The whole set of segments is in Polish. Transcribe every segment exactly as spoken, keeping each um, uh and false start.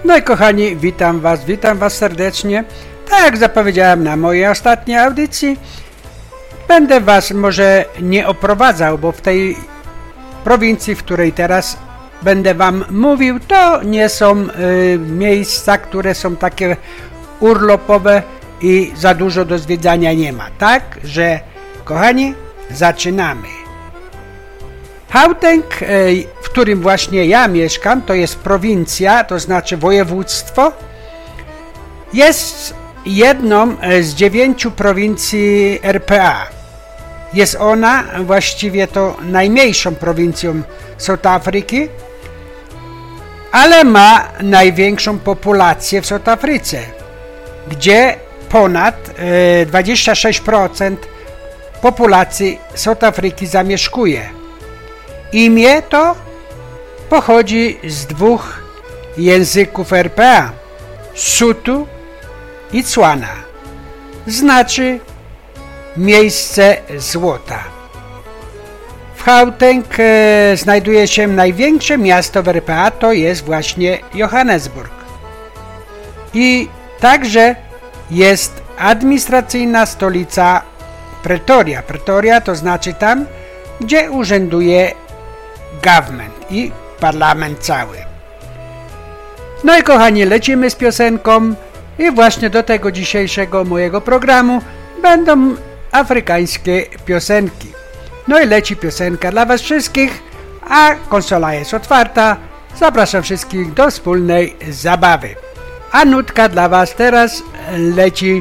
No i kochani, witam was, witam was serdecznie. Tak jak zapowiedziałem na mojej ostatniej audycji, będę was może nie oprowadzał, bo w tej prowincji, w której teraz będę wam mówił, to nie są y, miejsca, które są takie urlopowe i za dużo do zwiedzania nie ma. Tak, że kochani, zaczynamy. Gauteng, w którym właśnie ja mieszkam, to jest prowincja, to znaczy województwo, jest jedną z dziewięciu prowincji R P A. Jest ona właściwie to najmniejszą prowincją South Afryki, ale ma największą populację w South Afryce, gdzie ponad dwadzieścia sześć procent populacji South Afryki zamieszkuje. Imię to pochodzi z dwóch języków R P A, Sutu i Tswana, znaczy miejsce złota. W Gauteng e, znajduje się największe miasto w R P A, to jest właśnie Johannesburg. I także jest administracyjna stolica Pretoria. Pretoria to znaczy tam, gdzie urzęduje government i parlament cały. No i kochani, lecimy z piosenką i właśnie do tego dzisiejszego mojego programu będą afrykańskie piosenki. No i leci piosenka dla was wszystkich, a konsola jest otwarta. Zapraszam wszystkich do wspólnej zabawy. A nutka dla was teraz leci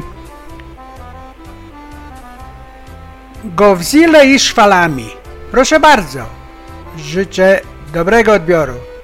Govzile i Szwalami. Proszę bardzo, życzę dobrego odbioru.